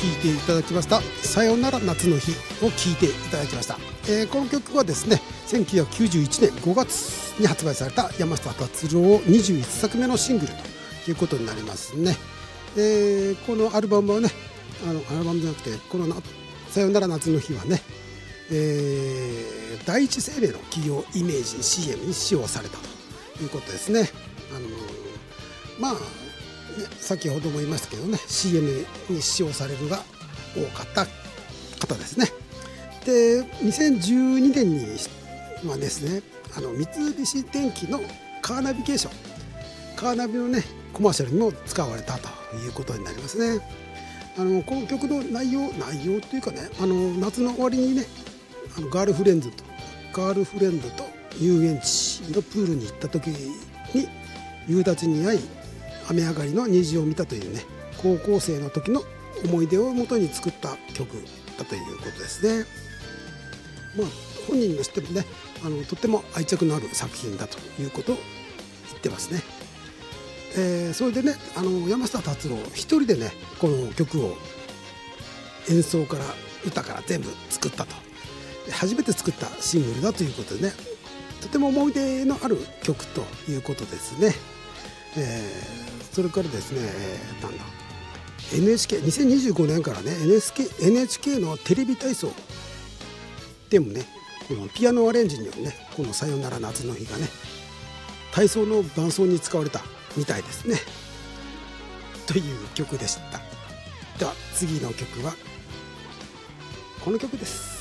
いていただきましたさよなら夏の日を聴いていただきました。この曲はですね1991年5月に発売された山下達郎21作目のシングルということになりますね。このアルバムはねアルバムじゃなくてこのさよなら夏の日はね、第一生命の企業イメージ CM に使用されたということですね。先ほども言いましたけどね CM に使用されるが多かった方ですね。で2012年にはですね三菱電機のカーナビゲーションカーナビのねコマーシャルにも使われたということになりますね。この曲の内容というかね夏の終わりにねガールフレンドと遊園地のプールに行った時に夕立に遭い雨上がりの虹を見たというね高校生の時の思い出をもとに作った曲だということですね。本人としてもねとても愛着のある作品だということを言ってますね。それでね山下達郎一人でねこの曲を演奏から歌から全部作ったと初めて作ったシングルだということでねとても思い出のある曲ということですね。それからですね2025年からね NHK のテレビ体操でもねこのピアノアレンジによるねこのさよなら夏の日がね体操の伴奏に使われたみたいですねという曲でした。では次の曲はこの曲です。